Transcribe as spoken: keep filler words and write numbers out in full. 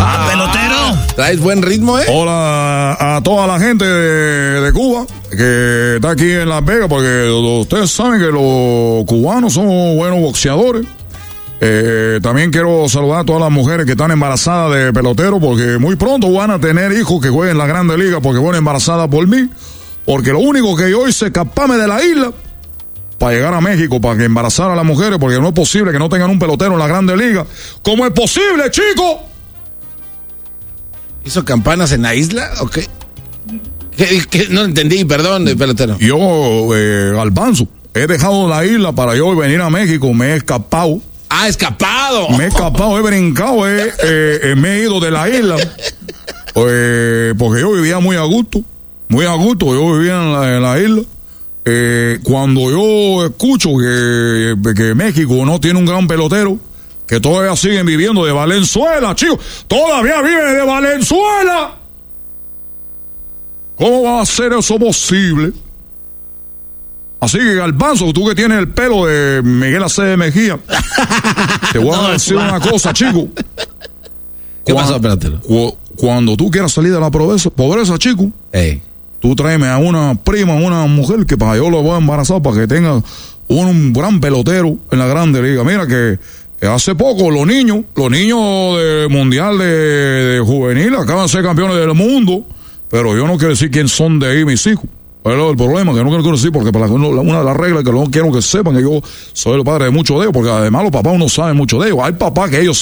¡Ah, pelotero! Traes buen ritmo, ¿eh? Hola a toda la gente de, de Cuba que está aquí en Las Vegas, porque ustedes saben que los cubanos somos buenos boxeadores. Eh, también quiero saludar a todas las mujeres que están embarazadas de pelotero, porque muy pronto van a tener hijos que jueguen en la Grande Liga, porque fueron embarazadas por mí. Porque lo único que yo hice es escaparme de la isla para llegar a México, para que embarazara a las mujeres, porque no es posible que no tengan un pelotero en la Grande Liga. ¿Cómo es posible, chico? ¿Hizo campanas en la isla o qué? ¿Qué, qué? No entendí, perdón, pelotero. Yo, eh, Garbanzo, he dejado la isla para yo venir a México, me he escapado. ¡Ah, escapado! Me he escapado, he brincado, eh, eh, me he ido de la isla, eh, porque yo vivía muy a gusto, muy a gusto, yo vivía en la, en la isla. Eh, cuando yo escucho que, que México no tiene un gran pelotero, que todavía siguen viviendo de Valenzuela, chicos, todavía viven de Valenzuela. ¿Cómo va a ser eso posible? Así que, Garbanzo, tú que tienes el pelo de Miguel Acevedo Mejía, te voy a no, decir una cosa, chico. ¿Qué pasó, pelotero? Cu cuando tú quieras salir de la pobreza, pobreza chico, hey. tú tráeme a una prima, una mujer que para yo lo voy a embarazar para que tenga un gran pelotero en la Grande Liga. Mira que hace poco los niños, los niños del Mundial de, de Juvenil acaban de ser campeones del mundo, pero yo no quiero decir quién son de ahí mis hijos. Pero el problema es que no quiero decir, porque para una de las reglas que no quiero que sepan que yo soy el padre de muchos de ellos, porque además los papás no saben mucho de ellos. Hay papás que ellos